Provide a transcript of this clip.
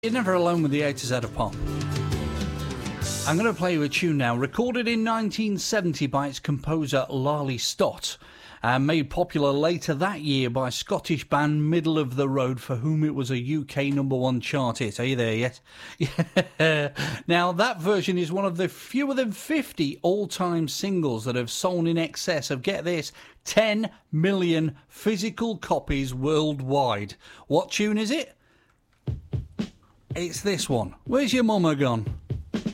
You're never alone with the A to Z of pop. I'm going to play you a tune now, recorded in 1970 by its composer Lali Stott, and made popular later that year by Scottish band Middle of the Road, for whom it was a UK #1 chart hit. Are you there yet? Yeah. Now, that version is one of the fewer than 50 all-time singles that have sold in excess of, get this, 10 million physical copies worldwide. What tune is it? It's this one. Where's your mama gone?